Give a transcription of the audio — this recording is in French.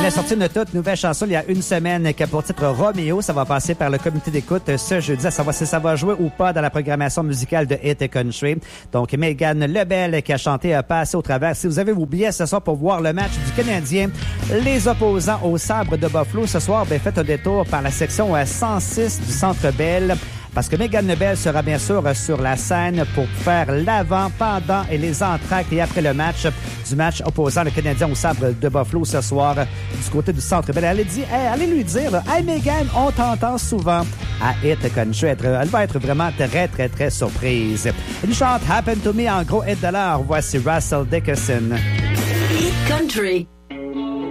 a sorti une toute nouvelle chanson il y a une semaine qui a pour titre Roméo. Ça va passer par le comité d'écoute ce jeudi, à savoir si ça va jouer ou pas dans la programmation musicale de Hit Country. Donc, Megan Lebel qui a chanté a passé au travers. Si vous avez vos billets ce soir pour voir le match du Canadien, les opposants au Sabre de Buffalo ce soir, faites un détour par la section 106 du Centre Bell. Parce que Megan Lebel sera bien sûr sur la scène pour faire l'avant, pendant et les entr'actes et après le match du match opposant le Canadien au Sabre de Buffalo ce soir du côté du Centre Bell. Allez lui dire, là, hey Megan, on t'entend souvent à Hit Country. Elle va être vraiment très, très, très surprise. Une chante Happen to Me en gros $1. Voici Russell Dickerson. Hit Country.